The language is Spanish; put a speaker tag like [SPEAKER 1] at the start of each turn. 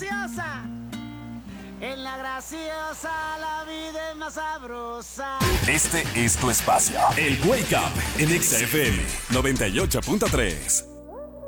[SPEAKER 1] graciosa. En la graciosa la vida es más sabrosa.
[SPEAKER 2] Este es tu espacio. El Wake Up en XFM 98.3.